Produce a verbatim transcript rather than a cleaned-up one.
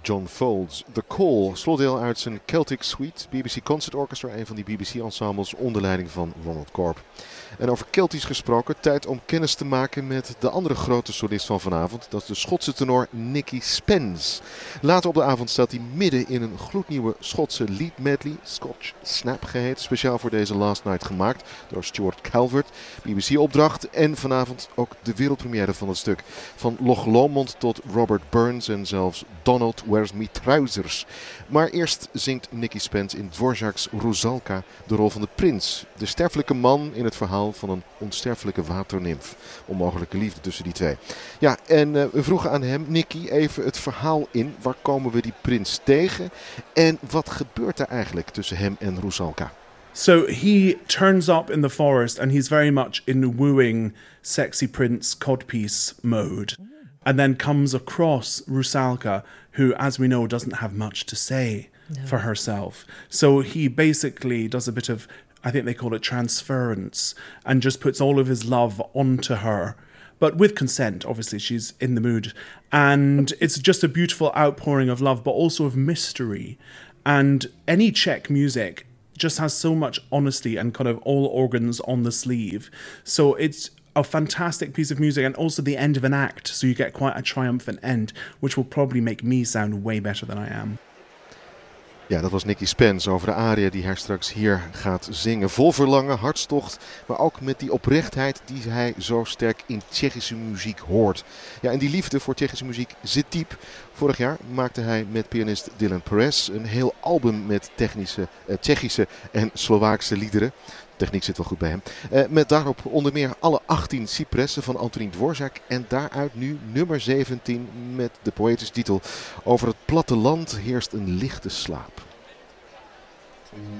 John Folds. The Call, slotdeel uit zijn Celtic Suite, B B C Concert Orchestra, een van die B B C-ensembles onder leiding van Ronald Corp. En over Keltisch gesproken, tijd om kennis te maken met de andere grote solist van vanavond. Dat is de Schotse tenor Nicky Spence. Later op de avond staat hij midden in een gloednieuwe Schotse lead medley, Scotch Snap geheten, speciaal voor deze Last Night gemaakt door Stuart Calvert. B B C-opdracht en vanavond ook de wereldpremière van het stuk. Van Loch Lomond tot Robert Burns en zelfs Donald Wears Me Trousers. Maar eerst zingt Nicky Spence in Dvorak's Rusalka de rol van de prins. De sterfelijke man in het verhaal van een onsterfelijke waternimf. Onmogelijke liefde tussen die twee. Ja, en uh, we vroegen aan hem, Nicky, even het verhaal in. Waar komen we die prins tegen? En wat gebeurt er eigenlijk tussen hem en Rusalka? So he turns up in the forest and he's very much in wooing sexy prince codpiece mode. And then comes across Rusalka, who, as we know, doesn't have much to say no. for herself. So he basically does a bit of, I think they call it transference, and just puts all of his love onto her. But with consent, obviously, she's in the mood. And it's just a beautiful outpouring of love, but also of mystery. And any Czech music just has so much honesty and kind of all organs on the sleeve. So it's a fantastic piece of music, and also the end of an act, so you get quite a triumphant end, which will probably make me sound way better than I am. Ja, dat was Nicky Spence over de aria die hij straks hier gaat zingen. Vol verlangen, hartstocht, maar ook met die oprechtheid die hij zo sterk in Tsjechische muziek hoort. Ja, en die liefde voor Tsjechische muziek zit diep. Vorig jaar maakte hij met pianist Dylan Perez een heel album met technische, eh, Tsjechische en Slovaakse liederen. Techniek zit wel goed bij hem. Uh, met daarop onder meer alle achttien cypressen van Antonín Dvořák. En daaruit nu nummer zeventien met de poëtische titel. Over het platteland heerst een lichte slaap.